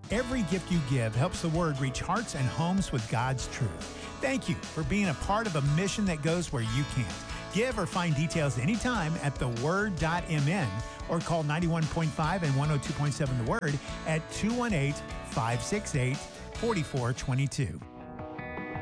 Every gift you give helps the Word reach hearts and homes with God's truth. Thank you for being a part of a mission that goes where you can't. Give or find details anytime at theword.mn or call 91.5 and 102.7 The Word at 218-568-4422.